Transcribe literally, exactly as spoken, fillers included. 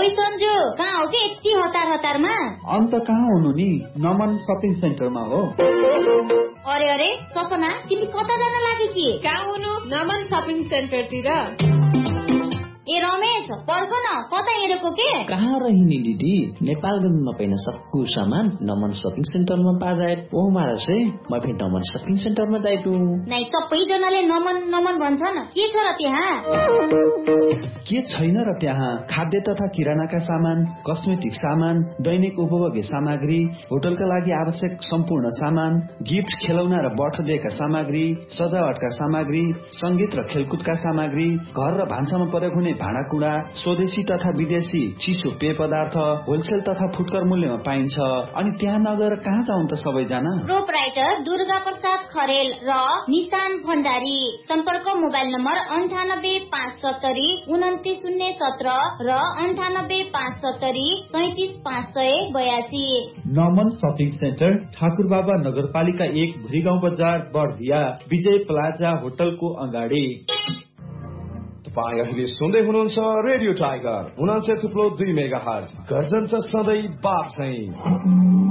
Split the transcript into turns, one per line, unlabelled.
ओइ सन्जु, कहाँ हो के यति हतार हतारमा?
अन्त कहाँ हुनु नि, नमन सपिङ सेन्टरमा हो।
अरे अरे सपना, तिमी कता जान लागि कि?
कहाँ हुनु? नमन सपिङ सेन्टरतिर।
ए रमेश, पर्ख न, कता हेरेको के?
कहाँ रहिनी दिदी, नेपालगञ्जमा पाइन सक्कु सामान नमन सपिङ सेन्टरमा पाए ओ मारा से म फेरि नमन सपिङ सेन्टरमा जाइटु।
नै सबैजनाले नमन नमन भन्छन्, के छ र त्यहाँ?
के छैन र त्यहाँ? खाद्य तथा किरानाका सामान, कस्मेटिक सामान, दैनिक उपभोग्य सामग्री, होटलका लागि आवश्यक सम्पूर्ण सामान, गिफ्ट, खेलौना र बर्थडेका सामग्री, सजावटका सामग्री, संगीत र खेलकुदका सामग्री, घर र भान्सामा प्रयोग हुने भाँडाकुँडा, स्वदेशी तथा विदेशी चिसो पेय पदार्थ होलसेल तथा फुटकर मूल्यमा पाइन्छ। अनि त्यहाँ नगएर कहाँ जाउँ त सबैजना?
प्रोपराइटर दुर्गा प्रसाद खरेल र निशान भण्डारी। सम्पर्क मोबाइल नम्बर अन्ठानब्बे पाँच सत्तरी उन्तिस शून्य सत्र र अन्ठानब्बे पाँच सत्तरी सैतिस पाँच सय बयासी।
नमन सपिङ सेन्टर, ठाकुर बाबा नगरपालिका एक, भुइगाउँ बजार, बर्दिया, विजय प्लाजा होटलको अगाडि।
तपाईं अहिले सुन्दै हुनुहुन्छ रेडियो टाइगर उनान्सय थुप्रो दुई मेगा हर्ज, गर्जन सधैँ बाघ चाहिँ।